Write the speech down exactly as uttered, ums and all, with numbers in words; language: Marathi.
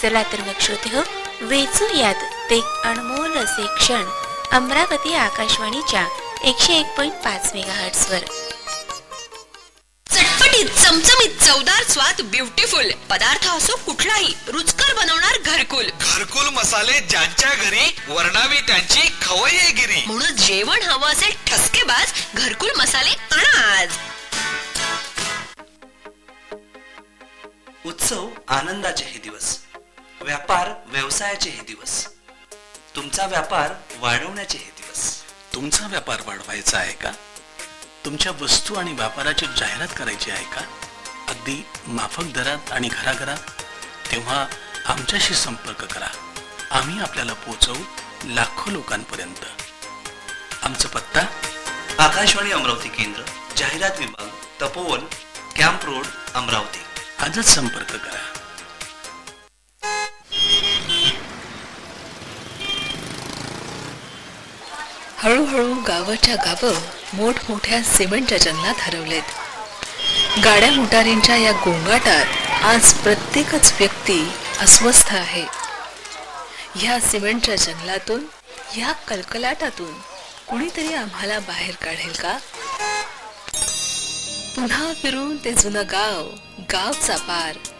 चला तर मग श्रोते हो, वेचूयात ते अनमोल असे क्षण अमरावती आकाशवाणीच्या एकशे एक पॉइंट पाच मेगाहर्ट्झ वर. चटपटीत, चमचमीत, चवदार स्वाद, ब्युटिफुल पदार्थ असो कुठलाही, रुचकर बनवणार घरकुल. घरकुल मसाले ज्यांच्या घरी, वर्णावी त्यांची खवय्येगिरी. म्हणून जेवण हवं असेल ठसकेबाज, घरकुल मसाले आणा आज. उत्सव आनंदाचे हे दिवस, व्यापार व्यवसायाचे हे दिवस, तुमचा व्यापार वाढवण्याचे हे दिवस. तुमचा व्यापार वाढवायचा आहे का? तुमच्या वस्तू आणि व्यापाराची जाहिरात करायची आहे का? अगदी माफक दरात आणि घराघरात? तेव्हा आमच्याशी संपर्क करा. आम्ही आपल्याला पोहोचवू लाखो लोकांपर्यंत. आमचा पत्ता आकाशवाणी अमरावती केंद्र, जाहिरात विभाग, तपोवन, कॅम्प रोड, अमरावती. आजच संपर्क करा. हळूहळू गावाच्या गावं मोठमोठ्या सिमेंटच्या जंगलात हरवलेत. गाड्या मोटारींच्या या गोंगाटात आज प्रत्येकच व्यक्ती अस्वस्थ आहे. ह्या सिमेंटच्या जंगलातून, ह्या कलकलाटातून कुणीतरी आम्हाला बाहेर काढेल का? पुन्हा फिरून ते जुनं गाव, गावचा पार,